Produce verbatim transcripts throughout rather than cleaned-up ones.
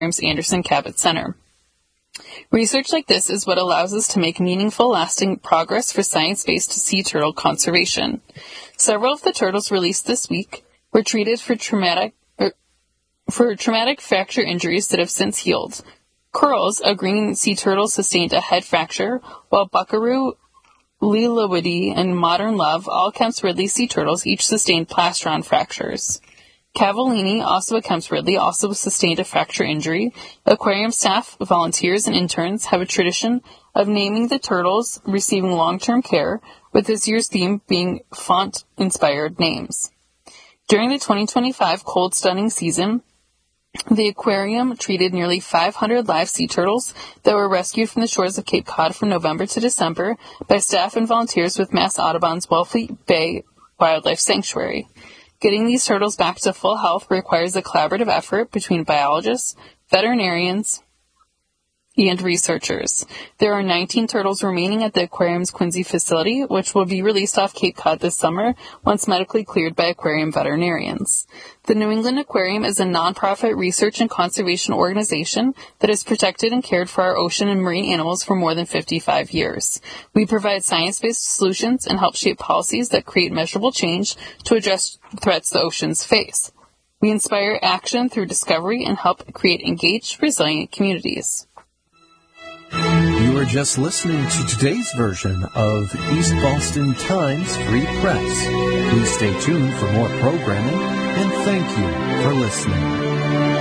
Anderson Cabot Center. Research like this is what allows us to make meaningful, lasting progress for science-based sea turtle conservation. Several of the turtles released this week were treated for traumatic er, for traumatic fracture injuries that have since healed. Curls, a green sea turtle, sustained a head fracture, while Buckaroo, Lillawitty, and Modern Love, all Kemp's Ridley sea turtles, each sustained plastron fractures. Cavallini, also a Kemp's Ridley, also sustained a fracture injury. Aquarium staff, volunteers, and interns have a tradition of naming the turtles receiving long-term care, with this year's theme being font-inspired names. During the twenty twenty-five cold stunning season, the aquarium treated nearly five hundred live sea turtles that were rescued from the shores of Cape Cod from November to December by staff and volunteers with Mass Audubon's Wellfleet Bay Wildlife Sanctuary. Getting these turtles back to full health requires a collaborative effort between biologists, veterinarians, and researchers. There are nineteen turtles remaining at the aquarium's Quincy facility, which will be released off Cape Cod this summer once medically cleared by aquarium veterinarians. The New England Aquarium is a nonprofit research and conservation organization that has protected and cared for our ocean and marine animals for more than fifty-five years. We provide science-based solutions and help shape policies that create measurable change to address threats the oceans face. We inspire action through discovery and help create engaged, resilient communities. You are just listening to today's version of East Boston Times Free Press. Please stay tuned for more programming, and thank you for listening.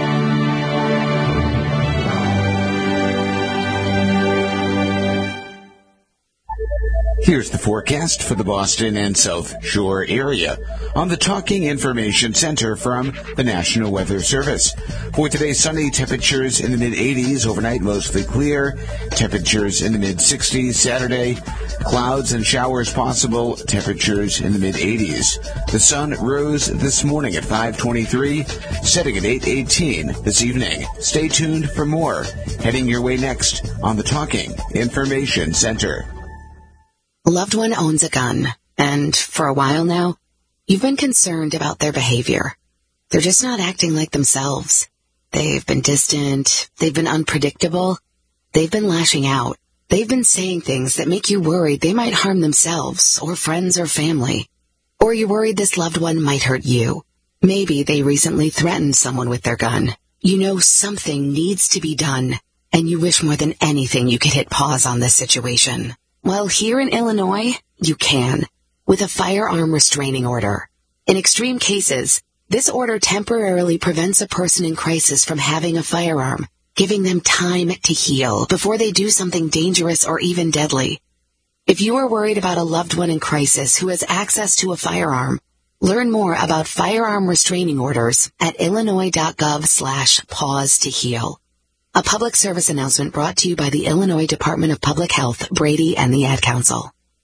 Here's the forecast for the Boston and South Shore area on the Talking Information Center from the National Weather Service. For today, sunny, temperatures in the mid-eighties, overnight mostly clear, temperatures in the mid-sixties. Saturday, clouds and showers possible, temperatures in the mid-eighties. The sun rose this morning at five twenty-three, setting at eight eighteen this evening. Stay tuned for more. Heading your way next on the Talking Information Center. A loved one owns a gun, and for a while now, you've been concerned about their behavior. They're just not acting like themselves. They've been distant, they've been unpredictable, they've been lashing out, they've been saying things that make you worried they might harm themselves, or friends or family. Or you're worried this loved one might hurt you. Maybe they recently threatened someone with their gun. You know something needs to be done, and you wish more than anything you could hit pause on this situation. Well, here in Illinois, you can, with a firearm restraining order. In extreme cases, this order temporarily prevents a person in crisis from having a firearm, giving them time to heal before they do something dangerous or even deadly. If you are worried about a loved one in crisis who has access to a firearm, learn more about firearm restraining orders at illinois.gov slash pause to heal. A public service announcement brought to you by the Illinois Department of Public Health, Brady, and the Ad Council.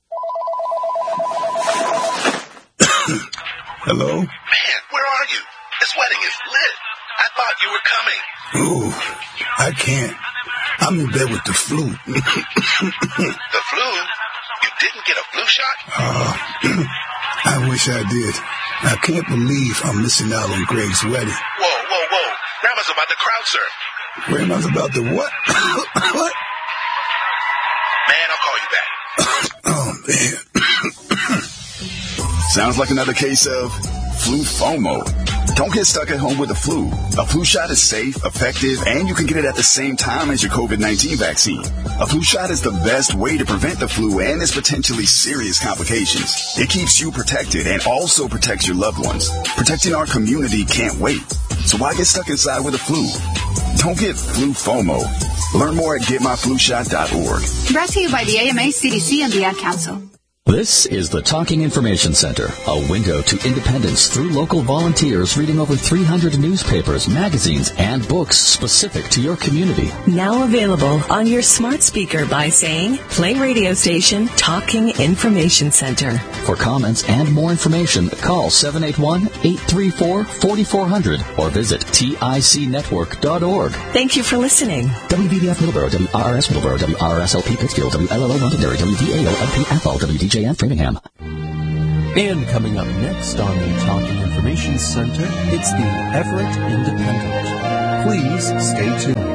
Hello? Man, where are you? This wedding is lit. I thought you were coming. Oh, I can't. I'm in bed with the flu. The flu? You didn't get a flu shot? Uh, I wish I did. I can't believe I'm missing out on Greg's wedding. Whoa, whoa, whoa. Grandma's about to crowd surf. Grandma's about to what? What? Man, I'll call you back. Oh, man. Sounds like another case of flu FOMO. Don't get stuck at home with the flu. A flu shot is safe, effective, and you can get it at the same time as your covid nineteen vaccine. A flu shot is the best way to prevent the flu and its potentially serious complications. It keeps you protected and also protects your loved ones. Protecting our community can't wait. So why get stuck inside with the flu? Don't get flu FOMO. Learn more at get my flu shot dot org. Brought to you by the A M A, C D C, and the Ad Council. This is the Talking Information Center, a window to independence through local volunteers reading over three hundred newspapers, magazines, and books specific to your community. Now available on your smart speaker by saying, play radio station Talking Information Center. For comments and more information, call seven eight one, eight three four, four four zero zero or visit tic network dot org. Thank you for listening. W V D F Middleborough, W R R S Middleborough, W R R S L P Pittsfield, W L L O Londonderry, W D A O L P Athol, W D J and Framingham. And coming up next on the Talking Information Center, it's the Everett Independent. Please stay tuned.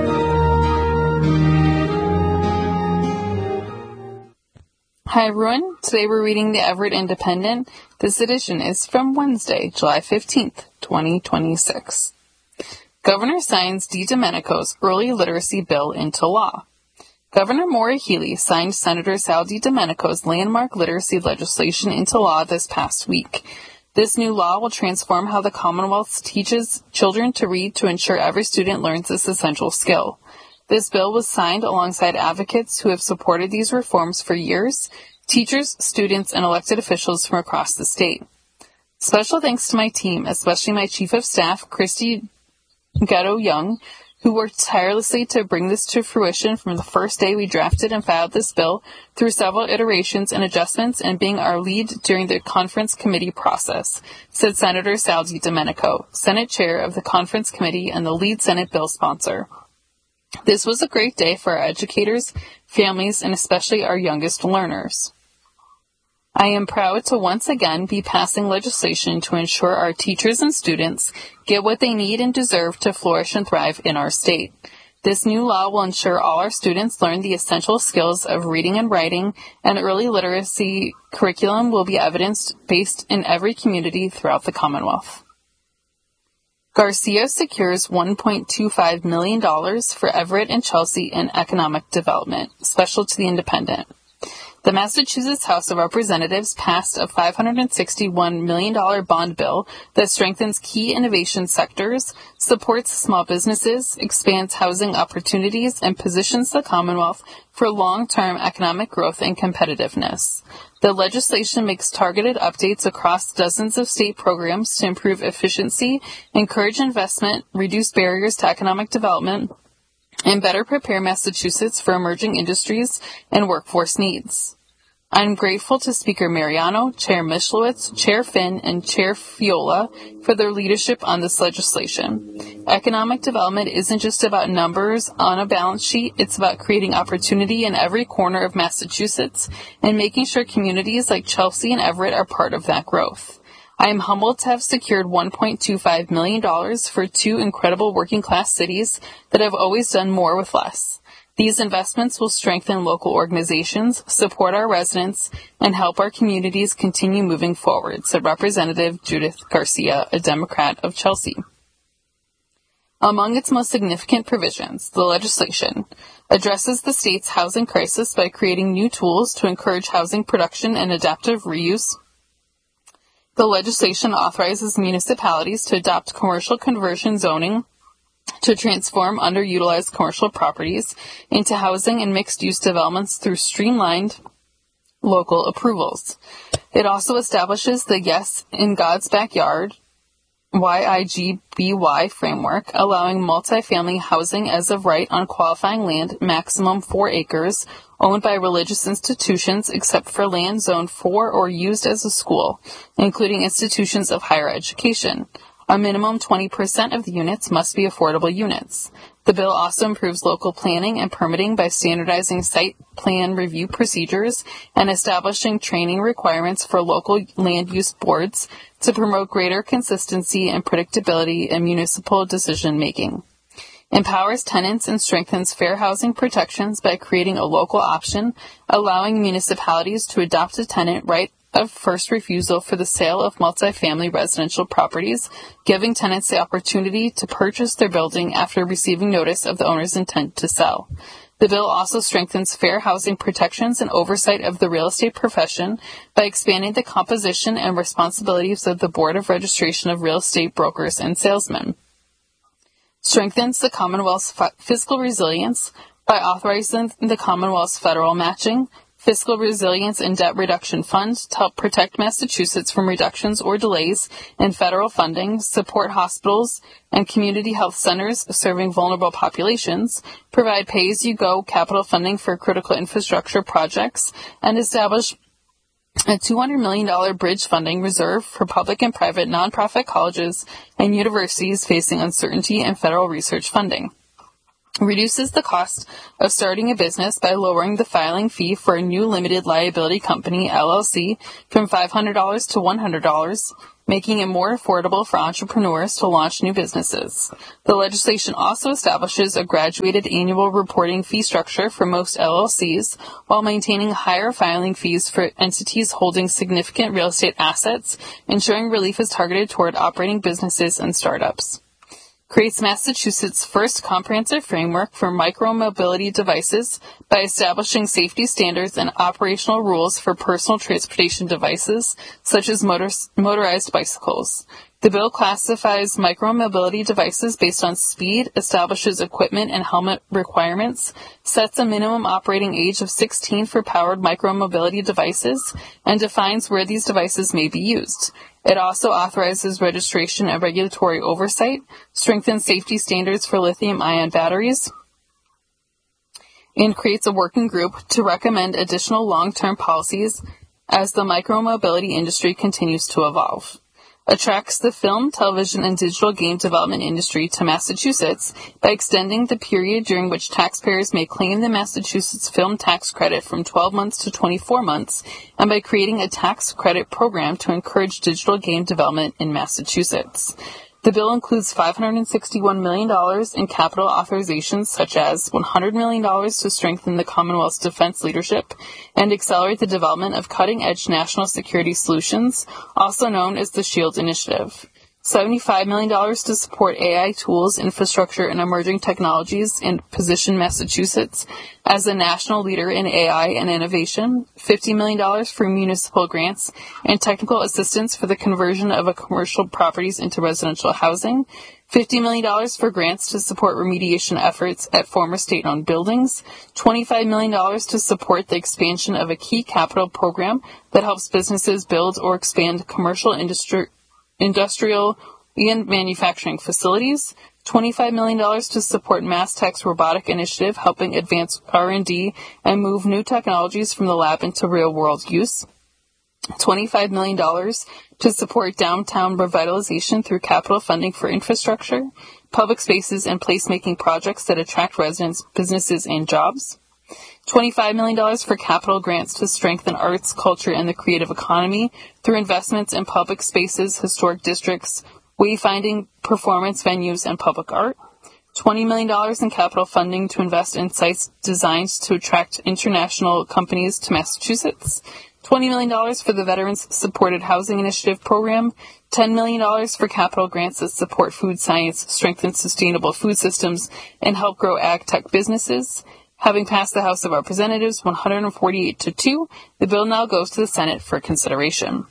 Hi everyone, today we're reading the Everett Independent. This edition is from Wednesday, July fifteenth, twenty twenty-six. Governor signs DiDomenico's early literacy bill into law. Governor Maura Healey signed Senator Sal DiDomenico's landmark literacy legislation into law this past week. This new law will transform how the Commonwealth teaches children to read to ensure every student learns this essential skill. This bill was signed alongside advocates who have supported these reforms for years, teachers, students, and elected officials from across the state. Special thanks to my team, especially my Chief of Staff, Christy Ghetto-Young, who worked tirelessly to bring this to fruition from the first day we drafted and filed this bill through several iterations and adjustments and being our lead during the conference committee process, said Senator Sal DiDomenico, Senate Chair of the Conference Committee and the lead Senate bill sponsor. This was a great day for our educators, families, and especially our youngest learners. I am proud to once again be passing legislation to ensure our teachers and students get what they need and deserve to flourish and thrive in our state. This new law will ensure all our students learn the essential skills of reading and writing, and early literacy curriculum will be evidence-based in every community throughout the Commonwealth. Garcia secures one point two five million dollars for Everett and Chelsea in economic development, special to the Independent. The Massachusetts House of Representatives passed a five hundred sixty-one million dollars bond bill that strengthens key innovation sectors, supports small businesses, expands housing opportunities, and positions the Commonwealth for long-term economic growth and competitiveness. The legislation makes targeted updates across dozens of state programs to improve efficiency, encourage investment, reduce barriers to economic development, and better prepare Massachusetts for emerging industries and workforce needs. I'm grateful to Speaker Mariano, Chair Michlowitz, Chair Finn, and Chair Fiola for their leadership on this legislation. Economic development isn't just about numbers on a balance sheet, it's about creating opportunity in every corner of Massachusetts and making sure communities like Chelsea and Everett are part of that growth. I am humbled to have secured one point two five million dollars for two incredible working-class cities that have always done more with less. These investments will strengthen local organizations, support our residents, and help our communities continue moving forward, said Representative Judith Garcia, a Democrat of Chelsea. Among its most significant provisions, the legislation addresses the state's housing crisis by creating new tools to encourage housing production and adaptive reuse. The legislation authorizes municipalities to adopt commercial conversion zoning to transform underutilized commercial properties into housing and mixed-use developments through streamlined local approvals. It also establishes the Yes in God's Backyard Y I G B Y framework, allowing multifamily housing as of right on qualifying land, maximum four acres, owned by religious institutions except for land zoned for or used as a school, including institutions of higher education. A minimum twenty percent of the units must be affordable units. The bill also improves local planning and permitting by standardizing site plan review procedures and establishing training requirements for local land use boards to promote greater consistency and predictability in municipal decision-making. Empowers tenants and strengthens fair housing protections by creating a local option, allowing municipalities to adopt a tenant right of first refusal for the sale of multifamily residential properties, giving tenants the opportunity to purchase their building after receiving notice of the owner's intent to sell. The bill also strengthens fair housing protections and oversight of the real estate profession by expanding the composition and responsibilities of the Board of Registration of Real Estate Brokers and Salesmen. Strengthens the Commonwealth's f- fiscal resilience by authorizing the Commonwealth's federal matching, Fiscal Resilience and Debt Reduction Fund to help protect Massachusetts from reductions or delays in federal funding, support hospitals and community health centers serving vulnerable populations, provide pay-as-you-go capital funding for critical infrastructure projects, and establish a two hundred million dollars bridge funding reserve for public and private nonprofit colleges and universities facing uncertainty in federal research funding. Reduces the cost of starting a business by lowering the filing fee for a new limited liability company, L L C, from five hundred dollars to one hundred dollars, making it more affordable for entrepreneurs to launch new businesses. The legislation also establishes a graduated annual reporting fee structure for most L L Cs, while maintaining higher filing fees for entities holding significant real estate assets, ensuring relief is targeted toward operating businesses and startups. Creates Massachusetts' first comprehensive framework for micromobility devices by establishing safety standards and operational rules for personal transportation devices, such as motor- motorized bicycles. The bill classifies micromobility devices based on speed, establishes equipment and helmet requirements, sets a minimum operating age of sixteen for powered micromobility devices, and defines where these devices may be used. It also authorizes registration and regulatory oversight, strengthens safety standards for lithium-ion batteries, and creates a working group to recommend additional long-term policies as the micromobility industry continues to evolve. Attracts the film, television, and digital game development industry to Massachusetts by extending the period during which taxpayers may claim the Massachusetts film tax credit from twelve months to twenty-four months, and by creating a tax credit program to encourage digital game development in Massachusetts. The bill includes five hundred sixty-one million dollars in capital authorizations, such as one hundred million dollars to strengthen the Commonwealth's defense leadership and accelerate the development of cutting-edge national security solutions, also known as the SHIELD Initiative. seventy-five million dollars to support A I tools, infrastructure, and emerging technologies and position Massachusetts as a national leader in A I and innovation, fifty million dollars for municipal grants and technical assistance for the conversion of a commercial properties into residential housing, fifty million dollars for grants to support remediation efforts at former state-owned buildings, twenty-five million dollars to support the expansion of a key capital program that helps businesses build or expand commercial industry industrial and manufacturing facilities, twenty-five million dollars to support MassTech's robotic initiative, helping advance R and D and move new technologies from the lab into real-world use, twenty-five million dollars to support downtown revitalization through capital funding for infrastructure, public spaces, and placemaking projects that attract residents, businesses, and jobs, twenty-five million dollars for capital grants to strengthen arts, culture, and the creative economy through investments in public spaces, historic districts, wayfinding, performance venues, and public art, twenty million dollars in capital funding to invest in sites designed to attract international companies to Massachusetts, twenty million dollars for the Veterans Supported Housing Initiative program, ten million dollars for capital grants that support food science, strengthen sustainable food systems, and help grow ag-tech businesses. Having passed the House of Representatives one hundred forty-eight to two, the bill now goes to the Senate for consideration.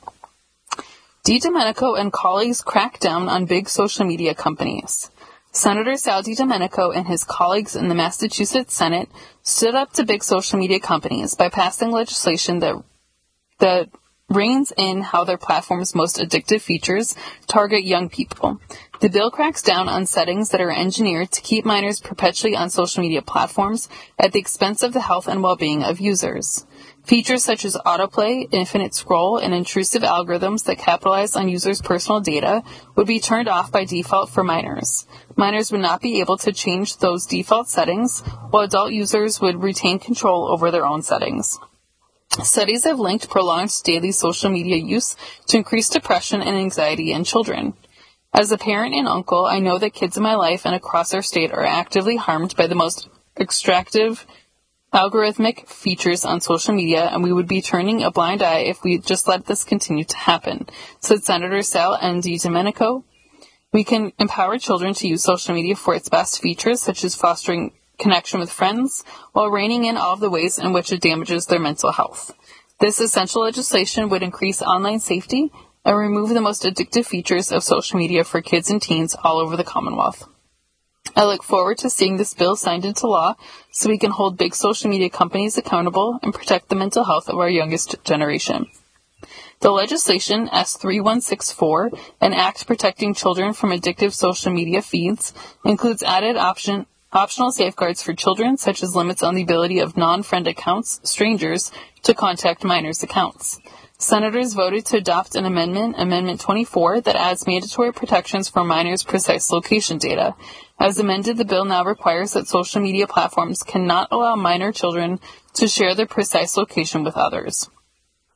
DiDomenico and colleagues crack down on big social media companies. Senator Sal DiDomenico and his colleagues in the Massachusetts Senate stood up to big social media companies by passing legislation that that reins in how their platform's most addictive features target young people. The bill cracks down on settings that are engineered to keep minors perpetually on social media platforms at the expense of the health and well-being of users. Features such as autoplay, infinite scroll, and intrusive algorithms that capitalize on users' personal data would be turned off by default for minors. Minors would not be able to change those default settings, while adult users would retain control over their own settings. Studies have linked prolonged daily social media use to increased depression and anxiety in children. As a parent and uncle, I know that kids in my life and across our state are actively harmed by the most extractive, algorithmic features on social media, and we would be turning a blind eye if we just let this continue to happen, said Senator Sal DiDomenico. We can empower children to use social media for its best features, such as fostering connection with friends, while reining in all of the ways in which it damages their mental health. This essential legislation would increase online safety and remove the most addictive features of social media for kids and teens all over the Commonwealth. I look forward to seeing this bill signed into law so we can hold big social media companies accountable and protect the mental health of our youngest generation. The legislation, S thirty-one sixty-four, an act protecting children from addictive social media feeds, includes added option Optional safeguards for children, such as limits on the ability of non-friend accounts, strangers, to contact minors' accounts. Senators voted to adopt an amendment, Amendment twenty-four, that adds mandatory protections for minors' precise location data. As amended, the bill now requires that social media platforms cannot allow minor children to share their precise location with others.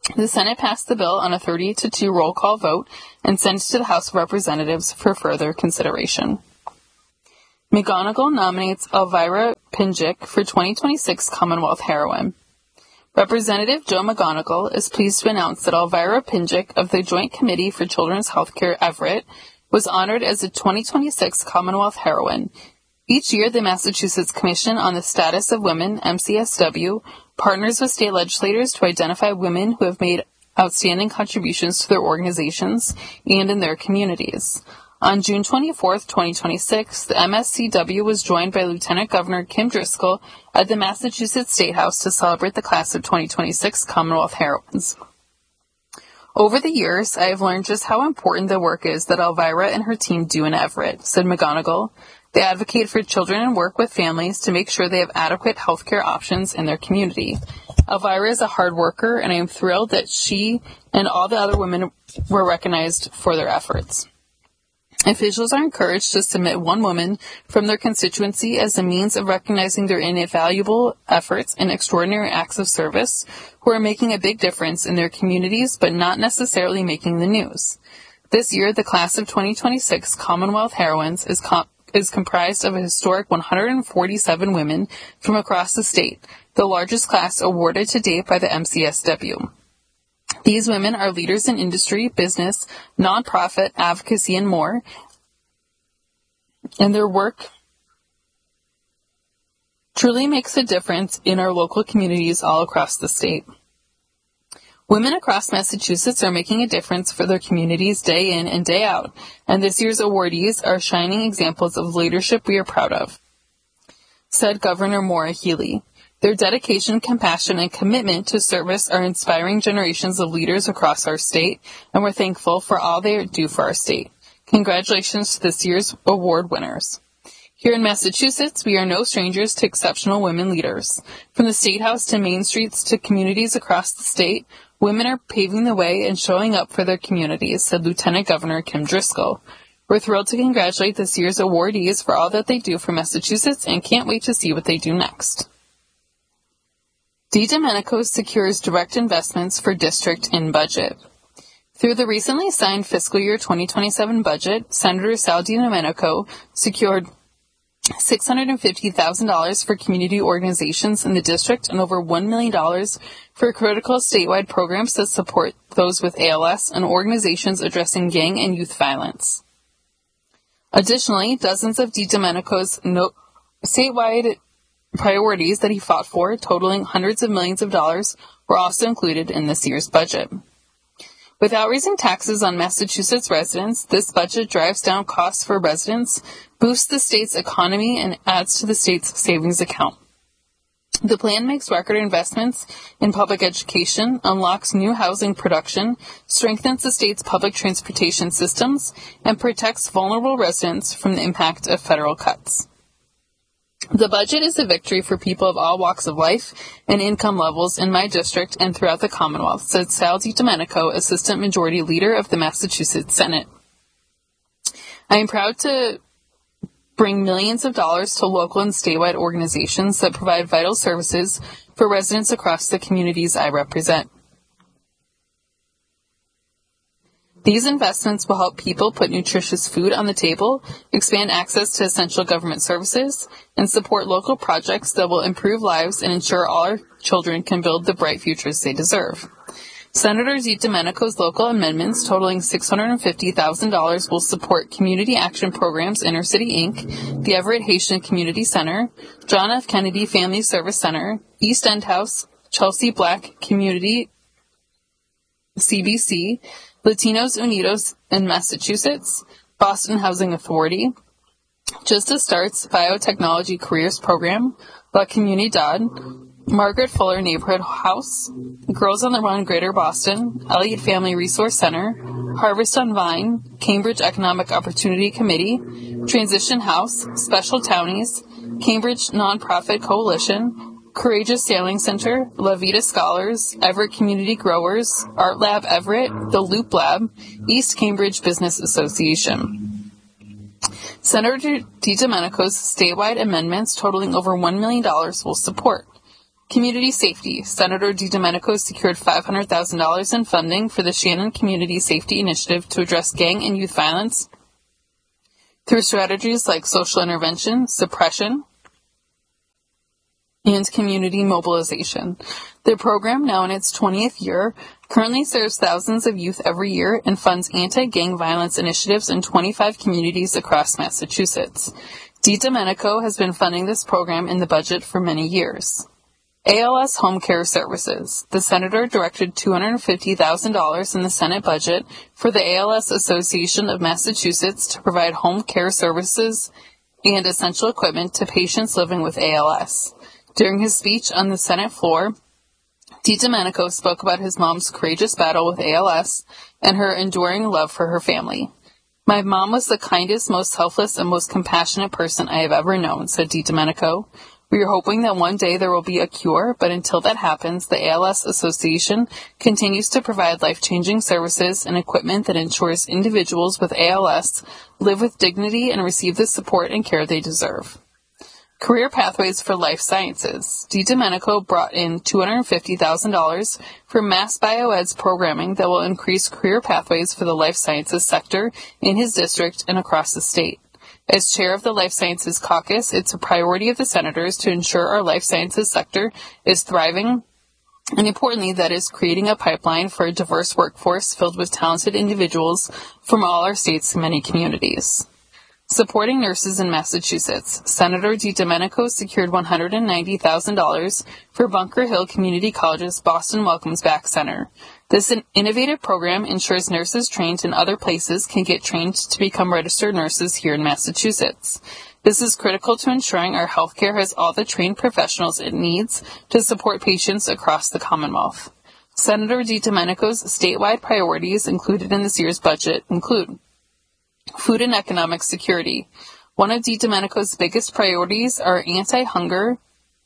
The Senate passed the bill on a thirty to two roll call vote and sent it to the House of Representatives for further consideration. McGonigal nominates Elvira Pinjik for twenty twenty-six Commonwealth Heroine. Representative Joe McGonigal is pleased to announce that Elvira Pinjik of the Joint Committee for Children's Healthcare Everett was honored as a twenty twenty-six Commonwealth Heroine. Each year, the Massachusetts Commission on the Status of Women, M C S W, partners with state legislators to identify women who have made outstanding contributions to their organizations and in their communities. On June twenty-fourth, twenty twenty-six, the M S C W was joined by Lieutenant Governor Kim Driscoll at the Massachusetts State House to celebrate the class of twenty twenty-six Commonwealth Heroines. Over the years, I have learned just how important the work is that Elvira and her team do in Everett, said McGonigal. They advocate for children and work with families to make sure they have adequate health care options in their community. Elvira is a hard worker, and I am thrilled that she and all the other women were recognized for their efforts. Officials are encouraged to submit one woman from their constituency as a means of recognizing their invaluable efforts and extraordinary acts of service who are making a big difference in their communities but not necessarily making the news. This year, the class of twenty twenty-six Commonwealth Heroines is com- is comprised of a historic one hundred forty-seven women from across the state, the largest class awarded to date by the M C S W. These women are leaders in industry, business, nonprofit, advocacy, and more, and their work truly makes a difference in our local communities all across the state. Women across Massachusetts are making a difference for their communities day in and day out, and this year's awardees are shining examples of leadership we are proud of, said Governor Maura Healey. Their dedication, compassion, and commitment to service are inspiring generations of leaders across our state, and we're thankful for all they do for our state. Congratulations to this year's award winners. Here in Massachusetts, we are no strangers to exceptional women leaders. From the State House to Main Streets to communities across the state, women are paving the way and showing up for their communities, said Lieutenant Governor Kim Driscoll. We're thrilled to congratulate this year's awardees for all that they do for Massachusetts and can't wait to see what they do next. DiDomenico secures direct investments for district in budget. Through the recently signed fiscal year twenty twenty-seven budget, Senator Sal DiDomenico secured six hundred fifty thousand dollars for community organizations in the district and over one million dollars for critical statewide programs that support those with A L S and organizations addressing gang and youth violence. Additionally, dozens of DiDomenico's no- statewide priorities that he fought for, totaling hundreds of millions of dollars, were also included in this year's budget. Without raising taxes on Massachusetts residents, this budget drives down costs for residents, boosts the state's economy, and adds to the state's savings account. The plan makes record investments in public education, unlocks new housing production, strengthens the state's public transportation systems, and protects vulnerable residents from the impact of federal cuts. The budget is a victory for people of all walks of life and income levels in my district and throughout the Commonwealth, said Sal DiDomenico, Assistant Majority Leader of the Massachusetts Senate. I am proud to bring millions of dollars to local and statewide organizations that provide vital services for residents across the communities I represent. These investments will help people put nutritious food on the table, expand access to essential government services, and support local projects that will improve lives and ensure all our children can build the bright futures they deserve. Senator DiDomenico's local amendments totaling six hundred fifty thousand dollars will support Community Action Programs Intercity Incorporated, the Everett Haitian Community Center, John F. Kennedy Family Service Center, East End House, Chelsea Black Community C B C, Latinos Unidos in Massachusetts, Boston Housing Authority, Justice Starts Biotechnology Careers Program, La Comunidad, Margaret Fuller Neighborhood House, Girls on the Run Greater Boston, Elliott Family Resource Center, Harvest on Vine, Cambridge Economic Opportunity Committee, Transition House, Special Townies, Cambridge Nonprofit Coalition, Courageous Sailing Center, La Vida Scholars, Everett Community Growers, Art Lab Everett, The Loop Lab, East Cambridge Business Association. Senator DiDomenico's statewide amendments totaling over one million dollars will support Community safety. Senator DiDomenico secured five hundred thousand dollars in funding for the Shannon Community Safety Initiative to address gang and youth violence through strategies like social intervention, suppression, and community mobilization. The program, now in its twentieth year, currently serves thousands of youth every year and funds anti-gang violence initiatives in twenty-five communities across Massachusetts. DiDomenico has been funding this program in the budget for many years. A L S Home Care Services. The senator directed two hundred fifty thousand dollars in the Senate budget for the A L S Association of Massachusetts to provide home care services and essential equipment to patients living with A L S. During his speech on the Senate floor, DiDomenico spoke about his mom's courageous battle with A L S and her enduring love for her family. My mom was the kindest, most selfless, and most compassionate person I have ever known, said DiDomenico. We are hoping that one day there will be a cure, but until that happens, the A L S Association continues to provide life-changing services and equipment that ensures individuals with A L S live with dignity and receive the support and care they deserve. Career Pathways for Life Sciences. DiDomenico brought in two hundred fifty thousand dollars for Mass Bioed's programming that will increase career pathways for the life sciences sector in his district and across the state. As chair of the Life Sciences Caucus, it's a priority of the senators to ensure our life sciences sector is thriving, and importantly, that is creating a pipeline for a diverse workforce filled with talented individuals from all our states and many communities. Supporting nurses in Massachusetts. Senator DiDomenico secured one hundred ninety thousand dollars for Bunker Hill Community College's Boston Welcomes Back Center. This innovative program ensures nurses trained in other places can get trained to become registered nurses here in Massachusetts. This is critical to ensuring our healthcare has all the trained professionals it needs to support patients across the Commonwealth. Senator DiDomenico's statewide priorities included in this year's budget include food and economic security. One of DiDomenico's biggest priorities are anti-hunger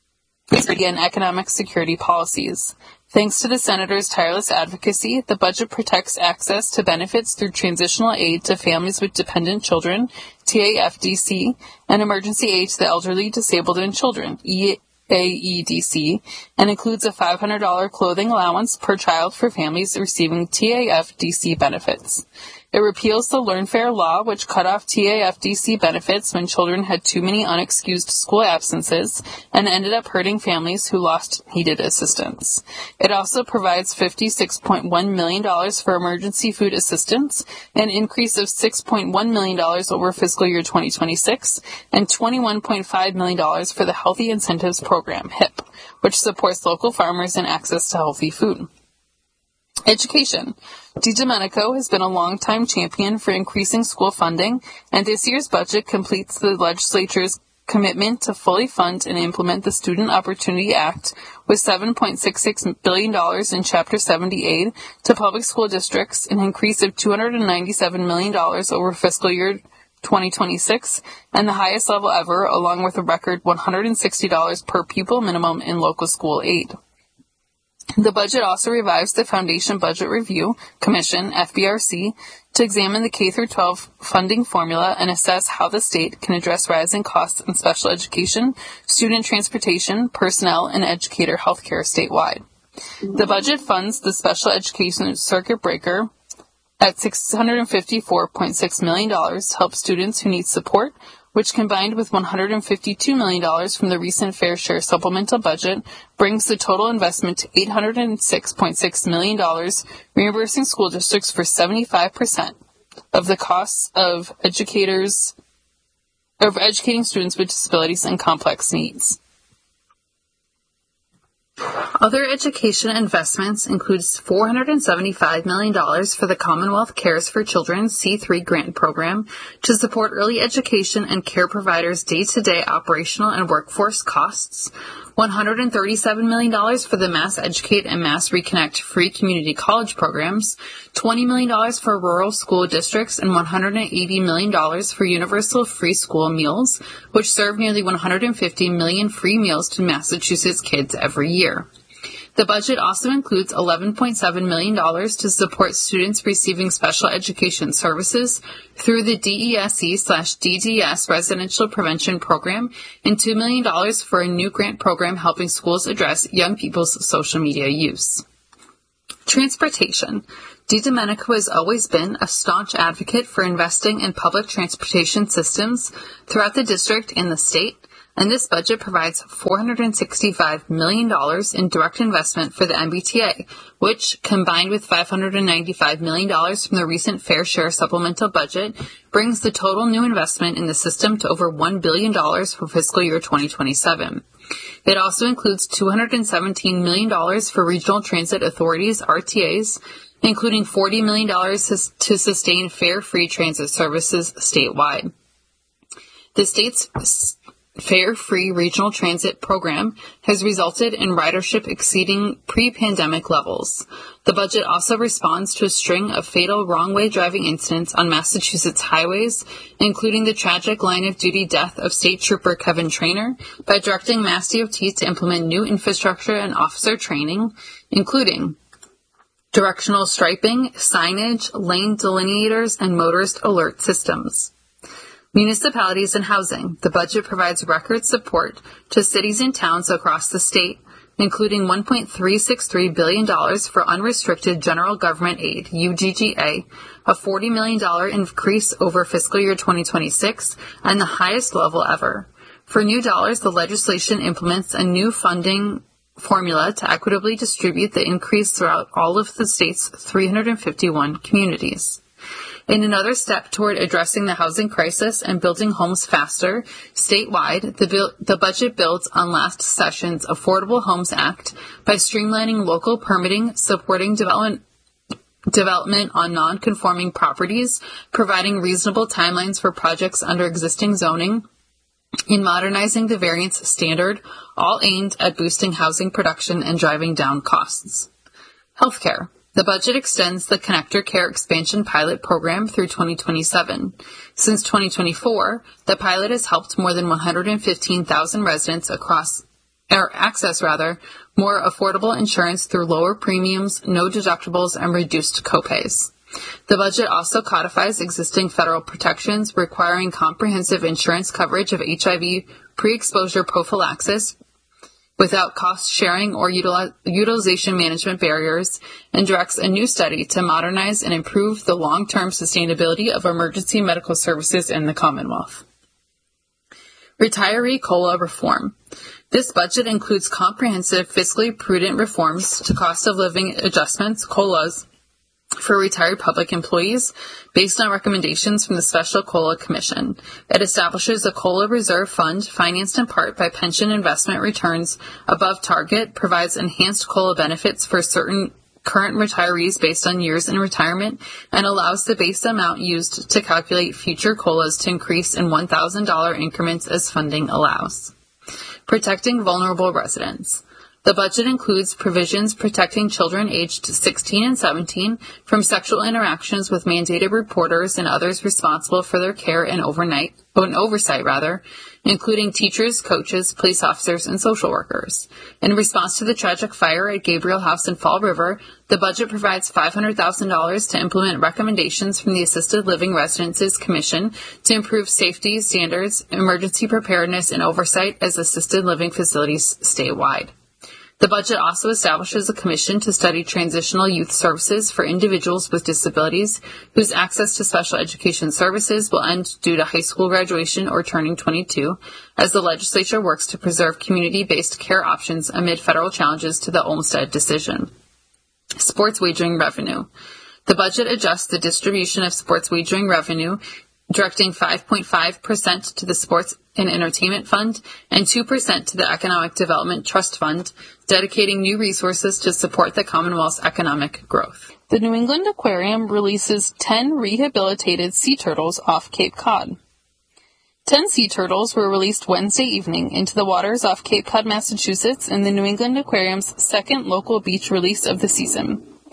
and economic security policies. Thanks to the senator's tireless advocacy, the budget protects access to benefits through transitional aid to families with dependent children, T A F D C, and emergency aid to the elderly, disabled, and children, E A E D C, and includes a five hundred dollars clothing allowance per child for families receiving T A F D C benefits. It repeals the Learn Fair law, which cut off T A F D C benefits when children had too many unexcused school absences and ended up hurting families who lost needed assistance. It also provides fifty-six point one million dollars for emergency food assistance, an increase of six point one million dollars over fiscal year twenty twenty-six, and twenty-one point five million dollars for the Healthy Incentives Program, HIP, which supports local farmers and access to healthy food. Education. DiDomenico has been a longtime champion for increasing school funding, and this year's budget completes the legislature's commitment to fully fund and implement the Student Opportunity Act with seven point six six billion dollars in Chapter seventy aid to public school districts, an increase of two hundred ninety-seven million dollars over fiscal year twenty twenty-six, and the highest level ever, along with a record one hundred sixty dollars per pupil minimum in local school aid. The budget also revives the Foundation Budget Review Commission, F B R C, to examine the K through twelve funding formula and assess how the state can address rising costs in special education, student transportation, personnel, and educator health care statewide. The budget funds the special education circuit breaker at six hundred fifty-four point six million dollars to help students who need support, which combined with one hundred fifty-two million dollars from the recent Fair Share supplemental budget brings the total investment to eight hundred six point six million dollars, reimbursing school districts for seventy-five percent of the costs of educators of educating students with disabilities and complex needs. Other education investments includes four hundred seventy-five million dollars for the Commonwealth Cares for Children C three grant program to support early education and care providers' day-to-day operational and workforce costs, one hundred thirty-seven million dollars for the Mass Educate and Mass Reconnect free community college programs, twenty million dollars for rural school districts, and one hundred eighty million dollars for universal free school meals, which serve nearly one hundred fifty million free meals to Massachusetts kids every year. The budget also includes eleven point seven million dollars to support students receiving special education services through the D E S E slash D D S Residential Prevention Program and two million dollars for a new grant program helping schools address young people's social media use. Transportation. DiDomenico has always been a staunch advocate for investing in public transportation systems throughout the district and the state, and this budget provides four hundred sixty-five million dollars in direct investment for the M B T A, which, combined with five hundred ninety-five million dollars from the recent Fair Share supplemental budget, brings the total new investment in the system to over one billion dollars for fiscal year twenty twenty-seven. It also includes two hundred seventeen million dollars for regional transit authorities, R T As, including forty million dollars to sustain fare free transit services statewide. The state's Fare-Free Regional Transit Program has resulted in ridership exceeding pre-pandemic levels. The budget also responds to a string of fatal wrong-way driving incidents on Massachusetts highways, including the tragic line-of-duty death of State Trooper Kevin Trainer, by directing Mass D O T to implement new infrastructure and officer training, including directional striping, signage, lane delineators, and motorist alert systems. Municipalities and housing. The budget provides record support to cities and towns across the state, including one point three six three billion dollars for unrestricted general government aid, U G G A, a forty million dollars increase over fiscal year twenty twenty-six, and the highest level ever. For new dollars, the legislation implements a new funding formula to equitably distribute the increase throughout all of the state's three hundred fifty-one communities. In another step toward addressing the housing crisis and building homes faster, statewide, the, bill, the budget builds on last session's Affordable Homes Act by streamlining local permitting, supporting development development on non-conforming properties, providing reasonable timelines for projects under existing zoning, and modernizing the variance standard, all aimed at boosting housing production and driving down costs. Healthcare. The budget extends the Connector Care Expansion Pilot Program through twenty twenty-seven. Since twenty twenty-four, the pilot has helped more than one hundred fifteen thousand residents across, or access rather, more affordable insurance through lower premiums, no deductibles, and reduced copays. The budget also codifies existing federal protections requiring comprehensive insurance coverage of H I V pre-exposure prophylaxis, without cost-sharing or util- utilization management barriers, and directs a new study to modernize and improve the long-term sustainability of emergency medical services in the Commonwealth. Retiree COLA reform. This budget includes comprehensive, fiscally prudent reforms to cost of living adjustments, COLAs, for retired public employees based on recommendations from the Special COLA Commission. It establishes a COLA reserve fund financed in part by pension investment returns above target, provides enhanced COLA benefits for certain current retirees based on years in retirement, and allows the base amount used to calculate future COLAs to increase in one thousand dollars increments as funding allows. Protecting vulnerable residents. The budget includes provisions protecting children aged sixteen and seventeen from sexual interactions with mandated reporters and others responsible for their care and overnight, and oversight, rather, including teachers, coaches, police officers, and social workers. In response to the tragic fire at Gabriel House in Fall River, the budget provides five hundred thousand dollars to implement recommendations from the Assisted Living Residences Commission to improve safety standards, emergency preparedness, and oversight as assisted living facilities statewide. The budget also establishes a commission to study transitional youth services for individuals with disabilities whose access to special education services will end due to high school graduation or turning twenty-two, as the legislature works to preserve community-based care options amid federal challenges to the Olmstead decision. Sports wagering revenue. The budget adjusts the distribution of sports wagering revenue, directing five point five percent to the Sports and Entertainment Fund and two percent to the Economic Development Trust Fund, dedicating new resources to support the Commonwealth's economic growth. The New England Aquarium releases ten rehabilitated sea turtles off Cape Cod. Ten sea turtles were released Wednesday evening into the waters off Cape Cod, Massachusetts, in the New England Aquarium's second local beach release of the season.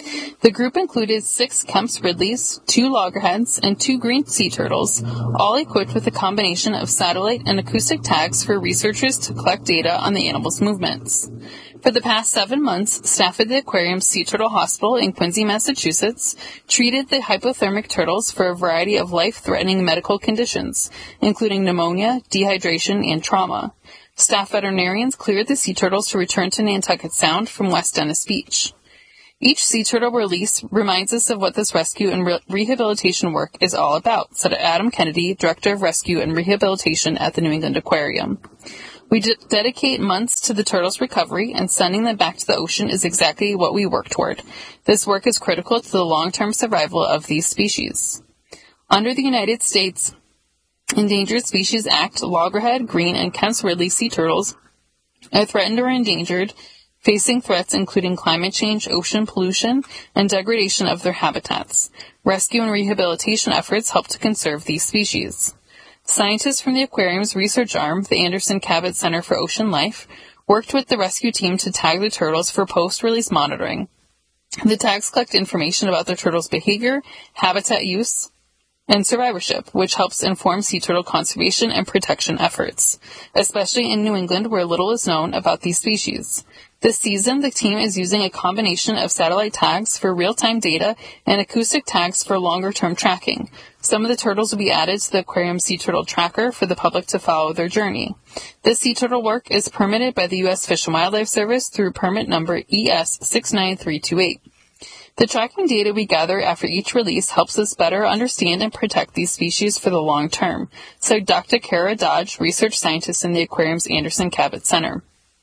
The group included six Kemp's Ridleys, two loggerheads, and two green sea turtles, all equipped with a combination of satellite and acoustic tags for researchers to collect data on the animals' movements. For the past seven months, staff at the aquarium's Sea Turtle Hospital in Quincy, Massachusetts, treated the hypothermic turtles for a variety of life-threatening medical conditions, including pneumonia, dehydration, and trauma. Staff veterinarians cleared the sea turtles to return to Nantucket Sound from West Dennis Beach. Each sea turtle release reminds us of what this rescue and re- rehabilitation work is all about, said Adam Kennedy, Director of Rescue and Rehabilitation at the New England Aquarium. We d- dedicate months to the turtles' recovery, and sending them back to the ocean is exactly what we work toward. This work is critical to the long-term survival of these species. Under the United States Endangered Species Act, loggerhead, green, and Kemp's Ridley sea turtles are threatened or endangered, facing threats including climate change, ocean pollution, and degradation of their habitats. Rescue and rehabilitation efforts help to conserve these species. Scientists from the aquarium's research arm, the Anderson Cabot Center for Ocean Life, worked with the rescue team to tag the turtles for post-release monitoring. The tags collect information about the turtles' behavior, habitat use, and survivorship, which helps inform sea turtle conservation and protection efforts, especially in New England where little is known about these species. This season, the team is using a combination of satellite tags for real-time data and acoustic tags for longer-term tracking. Some of the turtles will be added to the aquarium sea turtle tracker for the public to follow their journey. This sea turtle work is permitted by the U S Fish and Wildlife Service through permit number E S six nine three two eight. The tracking data we gather after each release helps us better understand and protect these species for the long term, said Doctor Kara Dodge, research scientist in the aquarium's Anderson Cabot Center.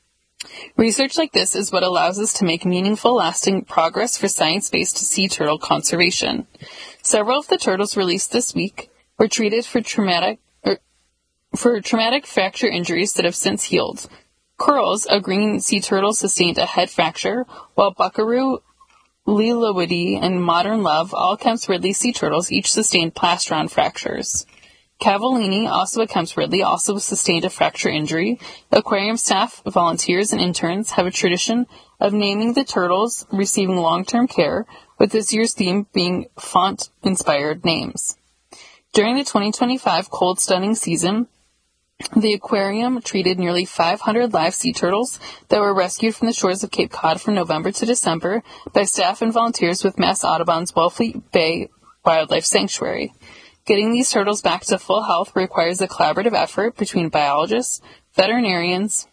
Research like this is what allows us to make meaningful, lasting progress for science-based sea turtle conservation. Several of the turtles released this week were treated for traumatic er, for traumatic fracture injuries that have since healed. Curls, a green sea turtle, sustained a head fracture, while Buckaroo, Lillawitty, and Modern Love, all Kemp's Ridley sea turtles, each sustained plastron fractures. Cavallini, also a Kemp's Ridley, also sustained a fracture injury. Aquarium staff, volunteers, and interns have a tradition of naming the turtles receiving long-term care, with this year's theme being font-inspired names. During the twenty twenty-five cold stunning season, the aquarium treated nearly five hundred live sea turtles that were rescued from the shores of Cape Cod from November to December by staff and volunteers with Mass Audubon's Wellfleet Bay Wildlife Sanctuary. Getting these turtles back to full health requires a collaborative effort between biologists, veterinarians,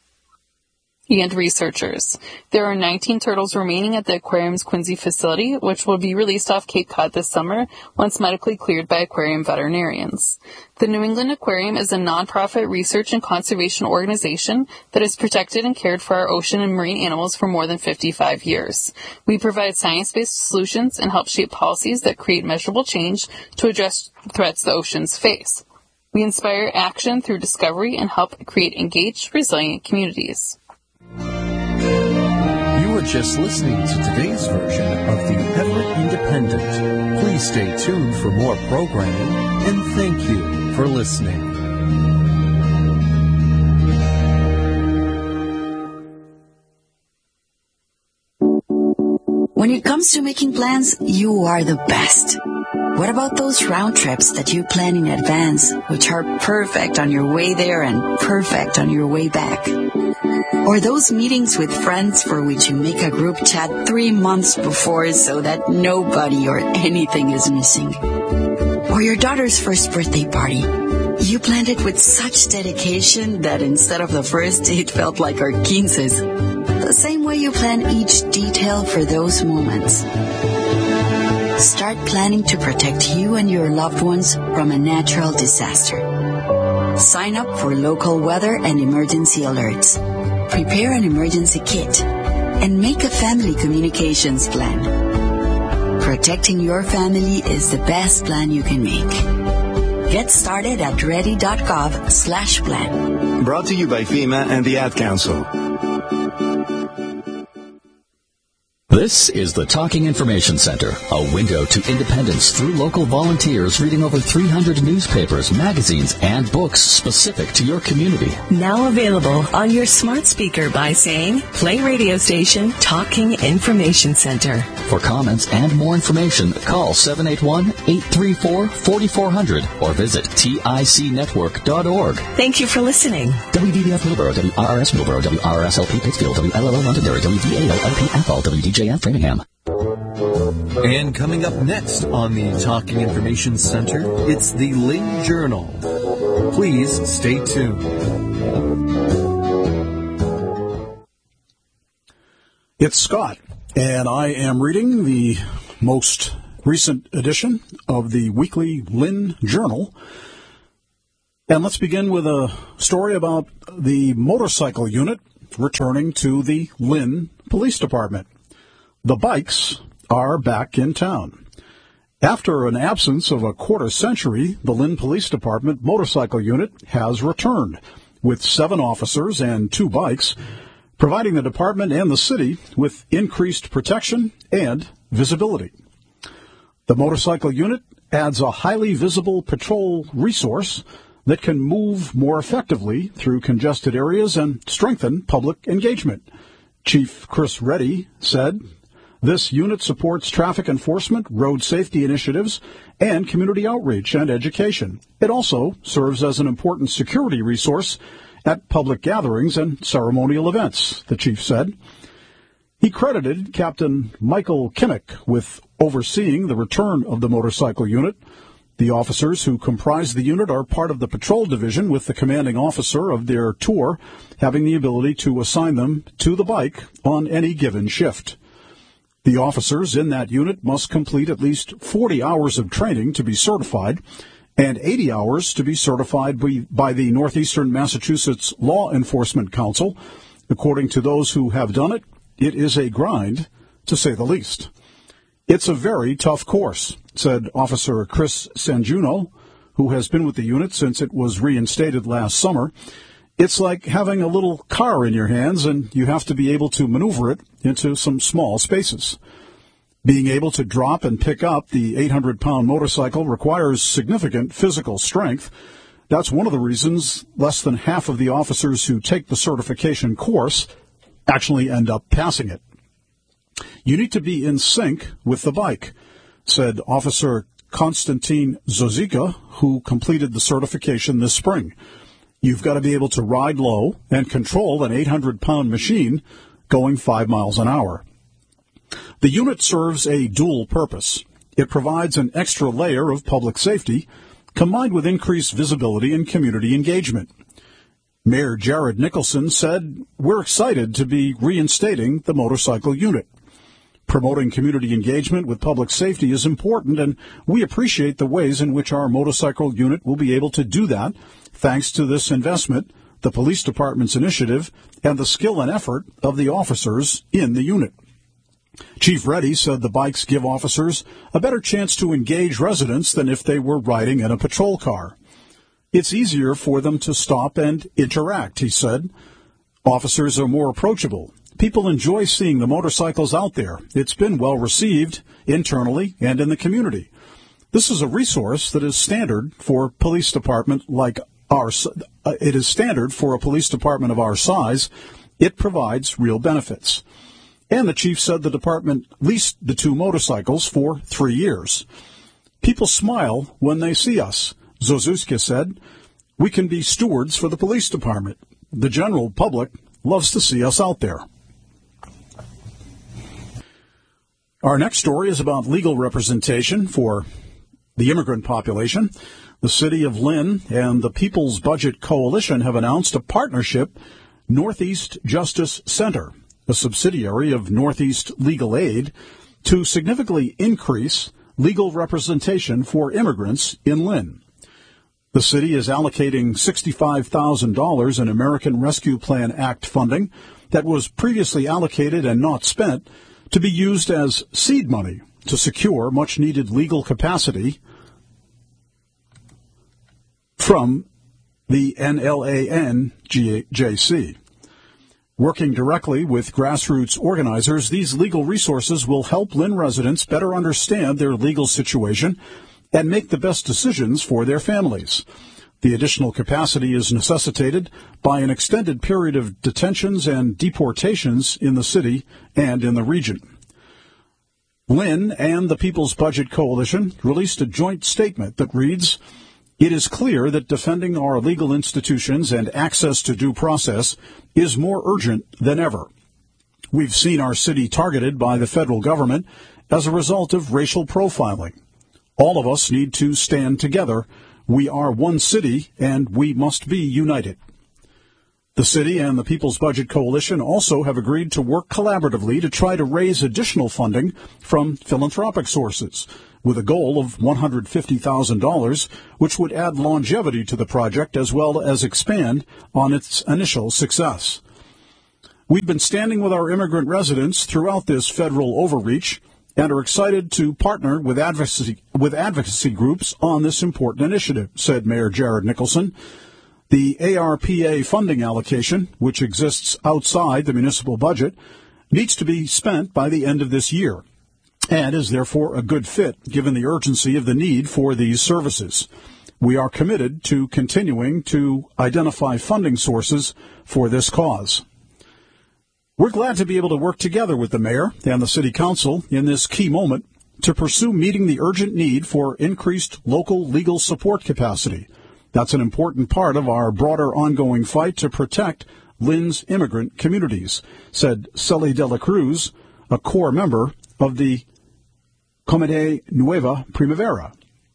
and researchers. There are nineteen turtles remaining at the aquarium's Quincy facility, which will be released off Cape Cod this summer once medically cleared by aquarium veterinarians. The New England Aquarium is a nonprofit research and conservation organization that has protected and cared for our ocean and marine animals for more than fifty-five years. We provide science-based solutions and help shape policies that create measurable change to address threats the oceans face. We inspire action through discovery and help create engaged, resilient communities. You are just listening to today's version of the Everett Independent. Please stay tuned for more programming, and thank you for listening. When it comes to making plans, you are the best. What about those round trips that you plan in advance, which are perfect on your way there and perfect on your way back? Or those meetings with friends for which you make a group chat three months before so that nobody or anything is missing? Or your daughter's first birthday party. You planned it with such dedication that instead of the first, it felt like our quinces. The same way you plan each detail for those moments. Start planning to protect you and your loved ones from a natural disaster. Sign up for local weather and emergency alerts. Prepare an emergency kit. And make a family communications plan. Protecting your family is the best plan you can make. Get started at ready.gov slash plan. Brought to you by FEMA and the Ad Council. This is the Talking Information Center, a window to independence through local volunteers reading over three hundred newspapers, magazines, and books specific to your community. Now available on your smart speaker by saying, play radio station Talking Information Center. For comments and more information, call seven eight one, eight three four, four four zero zero or visit tic network dot org. Thank you for listening. W D B F Middleborough, W R R S Middleborough, W R R S L P Pittsfield, W L L O Londonderry, W D A L L P Athol, W D J F Framingham. And coming up next on the Talking Information Center, it's the Lynn Journal. Please stay tuned. It's Scott, and I am reading the most recent edition of the weekly Lynn Journal. And let's begin with a story about the motorcycle unit returning to the Lynn Police Department. The bikes are back in town. After an absence of a quarter century, the Lynn Police Department motorcycle unit has returned with seven officers and two bikes, providing the department and the city with increased protection and visibility. The motorcycle unit adds a highly visible patrol resource that can move more effectively through congested areas and strengthen public engagement. Chief Chris Reddy said, "This unit supports traffic enforcement, road safety initiatives, and community outreach and education. It also serves as an important security resource at public gatherings and ceremonial events," the chief said. He credited Captain Michael Kimmick with overseeing the return of the motorcycle unit. The officers who comprise the unit are part of the patrol division, with the commanding officer of their tour having the ability to assign them to the bike on any given shift. The officers in that unit must complete at least forty hours of training to be certified and eighty hours to be certified by the Northeastern Massachusetts Law Enforcement Council. According to those who have done it, it is a grind, to say the least. "It's a very tough course," said Officer Chris Sanjuno, who has been with the unit since it was reinstated last summer. "It's like having a little car in your hands, and you have to be able to maneuver it into some small spaces. Being able to drop and pick up the eight hundred pound motorcycle requires significant physical strength. That's one of the reasons less than half of the officers who take the certification course actually end up passing it. You need to be in sync with the bike," said Officer Konstantin Zozika, who completed the certification this spring. "You've got to be able to ride low and control an eight hundred pound machine going five miles an hour." The unit serves a dual purpose. It provides an extra layer of public safety, combined with increased visibility and community engagement. Mayor Jared Nicholson said, "We're excited to be reinstating the motorcycle unit. Promoting community engagement with public safety is important, and we appreciate the ways in which our motorcycle unit will be able to do that thanks to this investment, the police department's initiative, and the skill and effort of the officers in the unit." Chief Reddy said the bikes give officers a better chance to engage residents than if they were riding in a patrol car. "It's easier for them to stop and interact," he said. "Officers are more approachable. People enjoy seeing the motorcycles out there. It's been well received internally and in the community. This is a resource that is standard for a police department like ours. It is standard for a police department of our size. It provides real benefits." And the chief said the department leased the two motorcycles for three years. "People smile when they see us," Zozuska said. "We can be stewards for the police department. The general public loves to see us out there." Our next story is about legal representation for the immigrant population. The city of Lynn and the People's Budget Coalition have announced a partnership, Northeast Justice Center, a subsidiary of Northeast Legal Aid, to significantly increase legal representation for immigrants in Lynn. The city is allocating sixty-five thousand dollars in American Rescue Plan Act funding that was previously allocated and not spent to be used as seed money to secure much-needed legal capacity from the N L A N J C. Working directly with grassroots organizers, these legal resources will help Lynn residents better understand their legal situation and make the best decisions for their families. The additional capacity is necessitated by an extended period of detentions and deportations in the city and in the region. Lynn and the People's Budget Coalition released a joint statement that reads, "It is clear that defending our legal institutions and access to due process is more urgent than ever. We've seen our city targeted by the federal government as a result of racial profiling. All of us need to stand together. We are one city, and we must be united." The city and the People's Budget Coalition also have agreed to work collaboratively to try to raise additional funding from philanthropic sources, with a goal of one hundred fifty thousand dollars, which would add longevity to the project as well as expand on its initial success. We've been standing with our immigrant residents throughout this federal overreach and are excited to partner with advocacy, with advocacy groups on this important initiative, said Mayor Jared Nicholson. The A R P A funding allocation, which exists outside the municipal budget, needs to be spent by the end of this year and is therefore a good fit given the urgency of the need for these services. We are committed to continuing to identify funding sources for this cause. We're glad to be able to work together with the mayor and the city council in this key moment to pursue meeting the urgent need for increased local legal support capacity. That's an important part of our broader ongoing fight to protect Lynn's immigrant communities, said Celi de la Cruz, a core member of the Comité Nueva Primavera.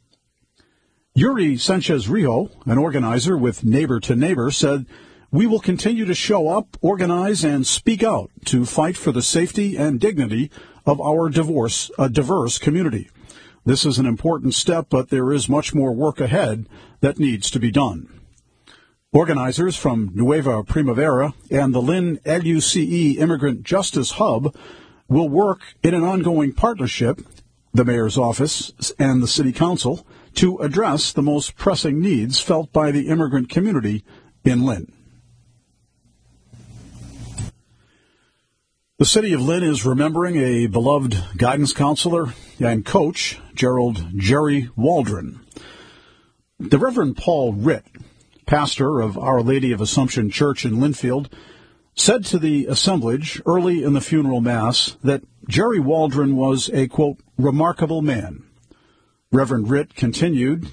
Yuri Sanchez-Rijo, an organizer with Neighbor to Neighbor, said, "We will continue to show up, organize, and speak out to fight for the safety and dignity of our divorce, a diverse community. This is an important step, but there is much more work ahead that needs to be done." Organizers from Nueva Primavera and the Lynn L U C E Immigrant Justice Hub will work in an ongoing partnership, the mayor's office and the city council, to address the most pressing needs felt by the immigrant community in Lynn. The city of Lynn is remembering a beloved guidance counselor and coach, Gerald Jerry Waldron. The Reverend Paul Ritt, pastor of Our Lady of Assumption Church in Linfield, said to the assemblage early in the funeral mass that Jerry Waldron was a, quote, remarkable man. Reverend Ritt continued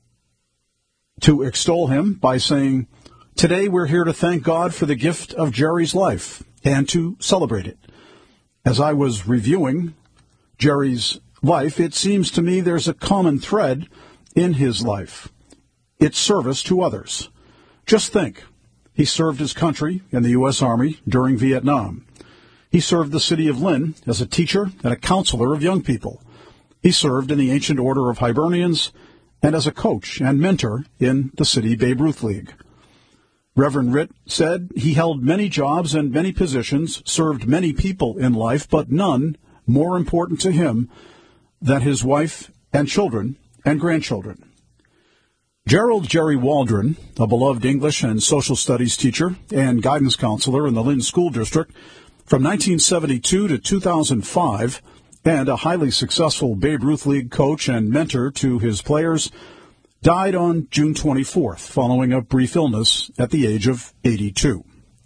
to extol him by saying, "Today we're here to thank God for the gift of Jerry's life and to celebrate it. As I was reviewing Jerry's life, it seems to me there's a common thread in his life. It's service to others. Just think, he served his country in the U S Army during Vietnam. He served the city of Lynn as a teacher and a counselor of young people. He served in the Ancient Order of Hibernians and as a coach and mentor in the City Babe Ruth League." Reverend Ritt said he held many jobs and many positions, served many people in life, but none more important to him than his wife and children and grandchildren. Gerald Jerry Waldron, a beloved English and social studies teacher and guidance counselor in the Lynn School District from nineteen seventy-two to two thousand five, and a highly successful Babe Ruth League coach and mentor to his players, died on June twenty-fourth following a brief illness at the age of eighty-two.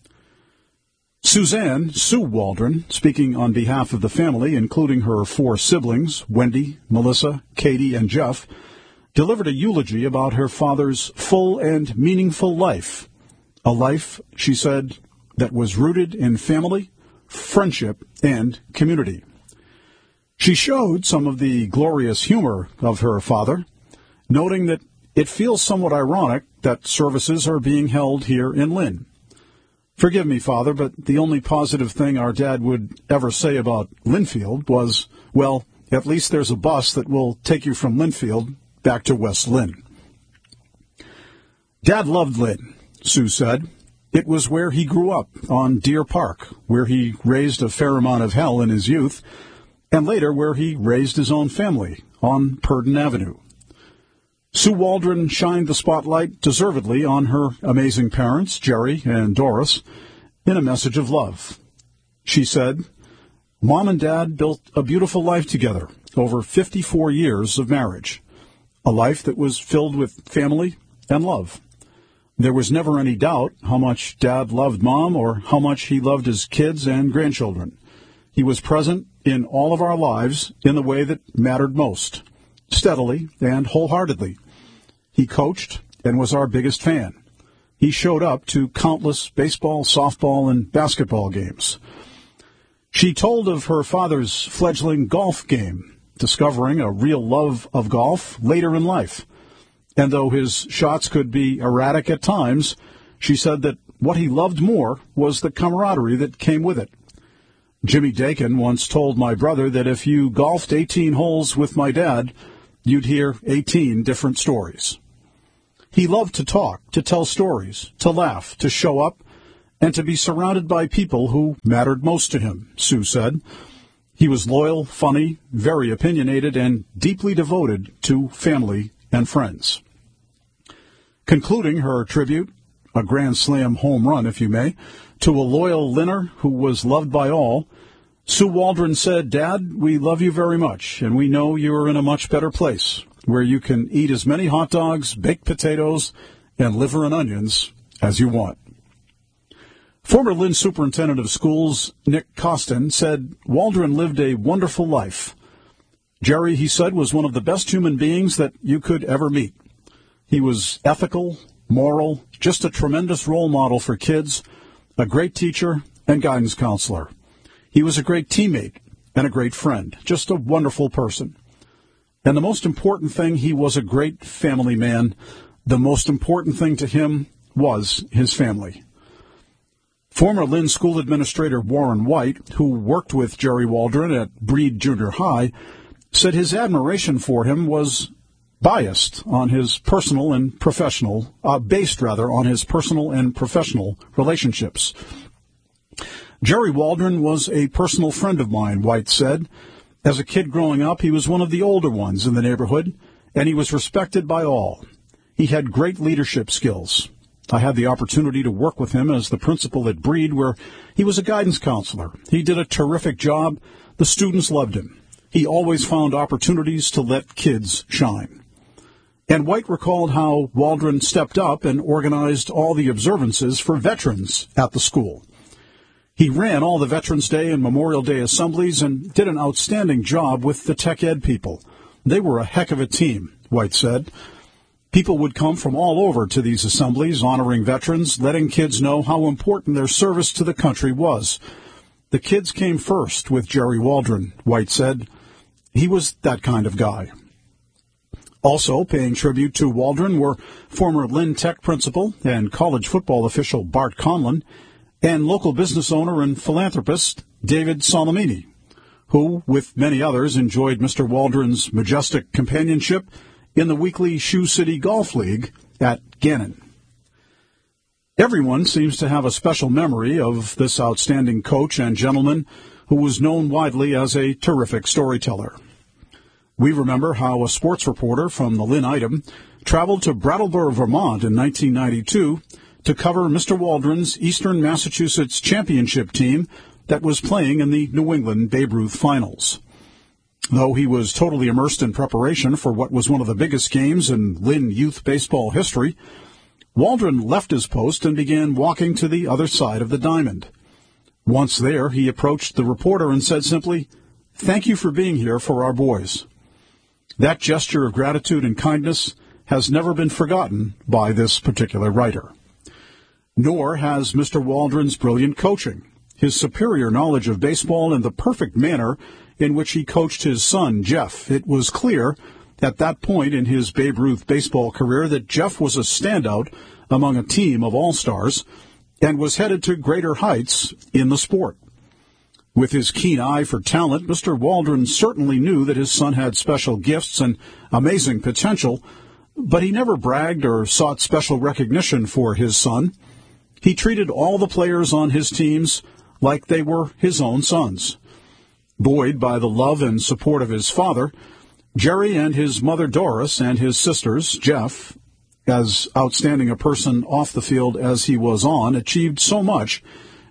Suzanne Sue Waldron, speaking on behalf of the family, including her four siblings, Wendy, Melissa, Katie, and Jeff, delivered a eulogy about her father's full and meaningful life, a life, she said, that was rooted in family, friendship, and community. She showed some of the glorious humor of her father, noting that it feels somewhat ironic that services are being held here in Lynn. "Forgive me, Father, but the only positive thing our dad would ever say about Linfield was, well, at least there's a bus that will take you from Linfield back to West Lynn." Dad loved Lynn, Sue said. It was where he grew up, on Deer Park, where he raised a fair amount of hell in his youth, and later where he raised his own family, on Purdon Avenue. Sue Waldron shined the spotlight deservedly on her amazing parents, Jerry and Doris, in a message of love. She said, "Mom and Dad built a beautiful life together over fifty-four years of marriage, a life that was filled with family and love. There was never any doubt how much Dad loved Mom or how much he loved his kids and grandchildren. He was present in all of our lives in the way that mattered most, steadily and wholeheartedly. He coached and was our biggest fan. He showed up to countless baseball, softball, and basketball games." She told of her father's fledgling golf game, discovering a real love of golf later in life. And though his shots could be erratic at times, she said that what he loved more was the camaraderie that came with it. "Jimmy Dakin once told my brother that if you golfed eighteen holes with my dad, you'd hear eighteen different stories." He loved to talk, to tell stories, to laugh, to show up, and to be surrounded by people who mattered most to him, Sue said. He was loyal, funny, very opinionated, and deeply devoted to family and friends. Concluding her tribute, a grand slam home run, if you may, to a loyal Linner who was loved by all, Sue Waldron said, "Dad, we love you very much, and we know you're in a much better place, where you can eat as many hot dogs, baked potatoes, and liver and onions as you want." Former Lynn Superintendent of Schools Nick Costin said Waldron lived a wonderful life. "Jerry," he said, "was one of the best human beings that you could ever meet. He was ethical, moral, just a tremendous role model for kids, a great teacher and guidance counselor. He was a great teammate and a great friend, just a wonderful person. And the most important thing, he was a great family man. The most important thing to him was his family." Former Lynn School Administrator Warren White, who worked with Jerry Waldron at Breed Junior High, said his admiration for him was biased on his personal and professional, uh, based rather on his personal and professional relationships. "Jerry Waldron was a personal friend of mine," White said. "As a kid growing up, he was one of the older ones in the neighborhood, and he was respected by all. He had great leadership skills. I had the opportunity to work with him as the principal at Breed, where he was a guidance counselor. He did a terrific job. The students loved him. He always found opportunities to let kids shine." And White recalled how Waldron stepped up and organized all the observances for veterans at the school. He ran all the Veterans Day and Memorial Day assemblies and did an outstanding job with the tech ed people. They were a heck of a team, White said. People would come from all over to these assemblies honoring veterans, letting kids know how important their service to the country was. The kids came first with Jerry Waldron, White said. He was that kind of guy. Also paying tribute to Waldron were former Lynn Tech principal and college football official Bart Conlon and local business owner and philanthropist David Solomini, who, with many others, enjoyed Mister Waldron's majestic companionship in the weekly Shoe City Golf League at Gannon. Everyone seems to have a special memory of this outstanding coach and gentleman who was known widely as a terrific storyteller. We remember how a sports reporter from the Lynn Item traveled to Brattleboro, Vermont in nineteen ninety-two to cover Mister Waldron's Eastern Massachusetts championship team that was playing in the New England Babe Ruth Finals. Though he was totally immersed in preparation for what was one of the biggest games in Lynn youth baseball history, Waldron left his post and began walking to the other side of the diamond. Once there, he approached the reporter and said simply, "Thank you for being here for our boys." That gesture of gratitude and kindness has never been forgotten by this particular writer. Nor has Mister Waldron's brilliant coaching, his superior knowledge of baseball, and the perfect manner in which he coached his son, Jeff. It was clear at that point in his Babe Ruth baseball career that Jeff was a standout among a team of all-stars and was headed to greater heights in the sport. With his keen eye for talent, Mister Waldron certainly knew that his son had special gifts and amazing potential, but he never bragged or sought special recognition for his son. He treated all the players on his teams like they were his own sons. Buoyed by the love and support of his father, Jerry and his mother Doris and his sisters, Jeff, as outstanding a person off the field as he was on, achieved so much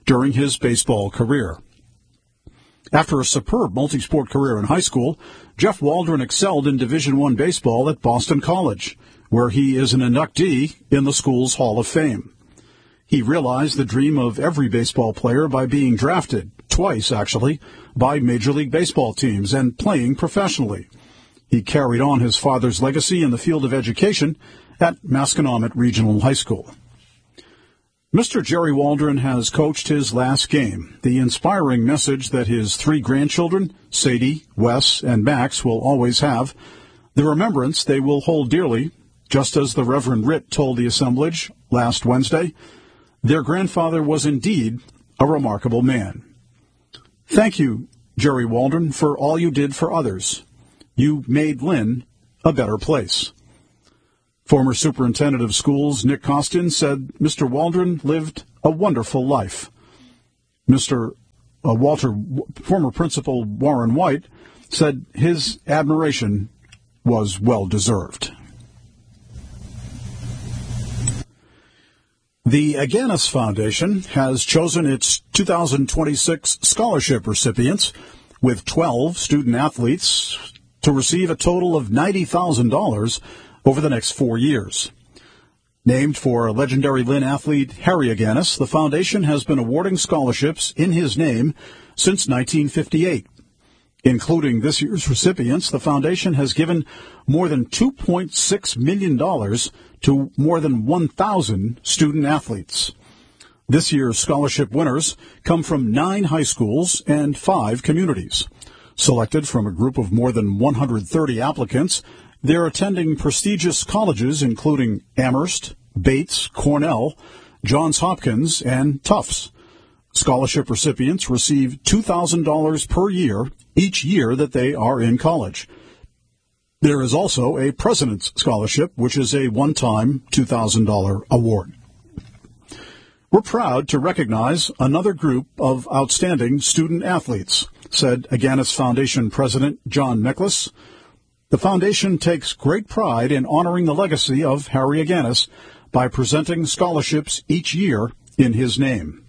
during his baseball career. After a superb multi-sport career in high school, Jeff Waldron excelled in Division I baseball at Boston College, where he is an inductee in the school's Hall of Fame. He realized the dream of every baseball player by being drafted, twice actually, by Major League Baseball teams and playing professionally. He carried on his father's legacy in the field of education at Masconomet Regional High School. Mister Jerry Waldron has coached his last game, the inspiring message that his three grandchildren, Sadie, Wes, and Max, will always have, the remembrance they will hold dearly, just as the Reverend Ritt told the assemblage last Wednesday. Their grandfather was indeed a remarkable man. Thank you, Jerry Waldron, for all you did for others. You made Lynn a better place. Former Superintendent of Schools Nick Costin said Mister Waldron lived a wonderful life. Mister Uh, Walter, former Principal Warren White, said his admiration was well-deserved. The Aganis Foundation has chosen its two thousand twenty-six scholarship recipients, with twelve student athletes, to receive a total of ninety thousand dollars over the next four years. Named for legendary Lynn athlete Harry Aganis, the foundation has been awarding scholarships in his name since nineteen fifty-eight. Including this year's recipients, the foundation has given more than two point six million dollars to more than one thousand student athletes. This year's scholarship winners come from nine high schools and five communities. Selected from a group of more than one hundred thirty applicants, they're attending prestigious colleges including Amherst, Bates, Cornell, Johns Hopkins, and Tufts. Scholarship recipients receive two thousand dollars per year each year that they are in college. There is also a President's Scholarship, which is a one-time two thousand dollars award. We're proud to recognize another group of outstanding student athletes, said Aganis Foundation President John Nicholas. The foundation takes great pride in honoring the legacy of Harry Aganis by presenting scholarships each year in his name.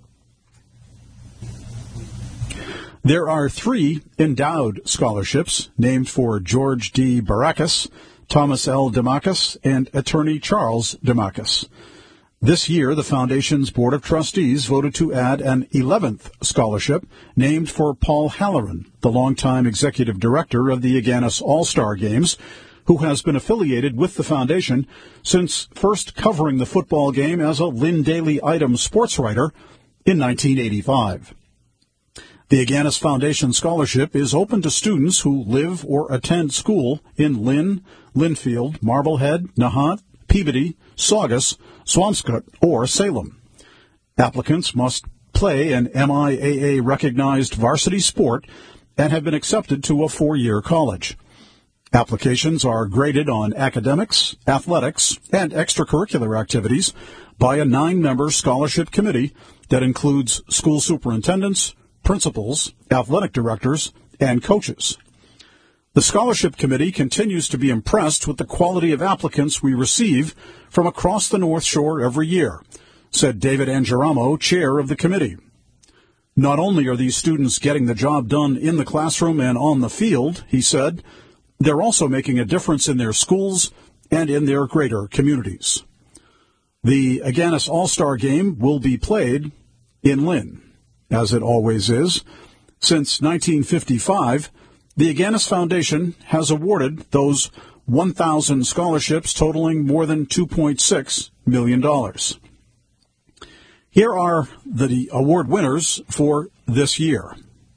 There are three endowed scholarships named for George D. Baracus, Thomas L. Demakis, and attorney Charles Demakis. This year, the Foundation's Board of Trustees voted to add an eleventh scholarship named for Paul Halloran, the longtime executive director of the Aganis All-Star Games, who has been affiliated with the Foundation since first covering the football game as a Lynn Daily Item sports writer in nineteen eighty-five. The Aganis Foundation Scholarship is open to students who live or attend school in Lynn, Linfield, Marblehead, Nahant, Peabody, Saugus, Swampscott, or Salem. Applicants must play an M I A A-recognized varsity sport and have been accepted to a four-year college. Applications are graded on academics, athletics, and extracurricular activities by a nine-member scholarship committee that includes school superintendents, principals, athletic directors, and coaches. The scholarship committee continues to be impressed with the quality of applicants we receive from across the North Shore every year, said David Angeramo, chair of the committee. Not only are these students getting the job done in the classroom and on the field, he said, they're also making a difference in their schools and in their greater communities. The Aganis All-Star Game will be played in Lynn, as it always is. Since nineteen fifty-five, the Aganis Foundation has awarded those one thousand scholarships totaling more than two point six million dollars. Here are the award winners for this year.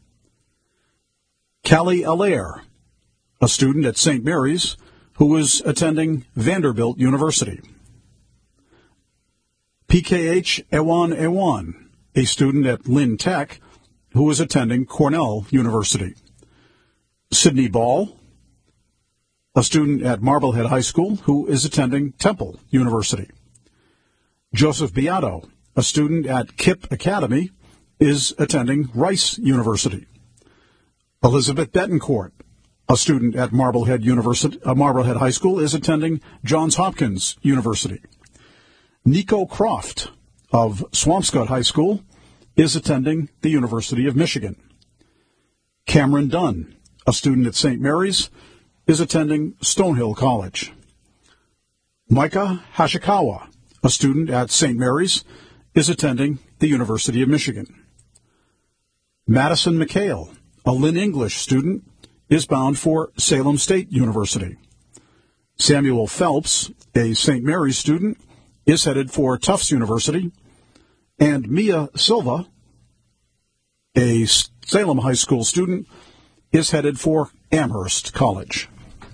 Callie Allaire, a student at Saint Mary's who is attending Vanderbilt University. P K H Ewan Ewan, a student at Lynn Tech who is attending Cornell University. Sydney Ball, a student at Marblehead High School who is attending Temple University. Joseph Beato, a student at Kipp Academy, is attending Rice University. Elizabeth Betancourt, a student at Marblehead University, uh, Marblehead High School, is attending Johns Hopkins University. Nico Croft of Swampscott High School is attending the University of Michigan. Cameron Dunn, a student at Saint Mary's, is attending Stonehill College. Micah Hashikawa, a student at Saint Mary's, is attending the University of Michigan. Madison McHale, a Lynn English student, is bound for Salem State University. Samuel Phelps, a Saint Mary's student, is headed for Tufts University. And Mia Silva, a Salem High School student, is headed for Amherst College.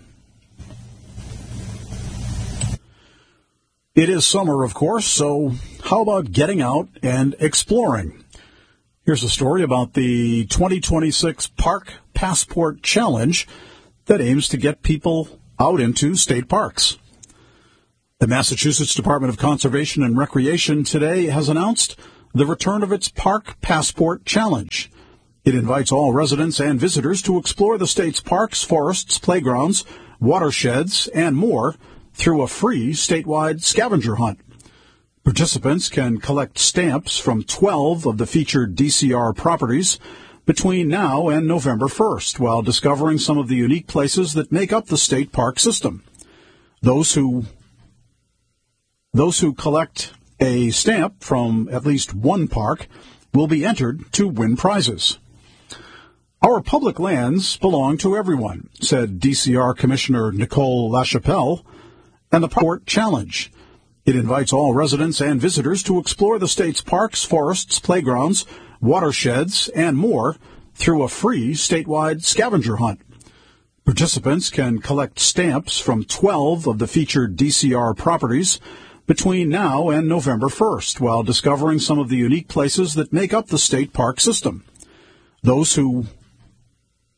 It is summer, of course, so how about getting out and exploring? Here's a story about the twenty twenty-six Park Passport Challenge that aims to get people out into state parks. The Massachusetts Department of Conservation and Recreation today has announced the return of its Park Passport Challenge. It invites all residents and visitors to explore the state's parks, forests, playgrounds, watersheds, and more through a free statewide scavenger hunt. Participants can collect stamps from twelve of the featured D C R properties between now and November first while discovering some of the unique places that make up the state park system. Those who Those who collect a stamp from at least one park will be entered to win prizes. Our public lands belong to everyone, said D C R Commissioner Nicole LaChapelle, and the Passport Challenge. It invites all residents and visitors to explore the state's parks, forests, playgrounds, watersheds, and more through a free statewide scavenger hunt. Participants can collect stamps from twelve of the featured D C R properties between now and November first while discovering some of the unique places that make up the state park system. Those who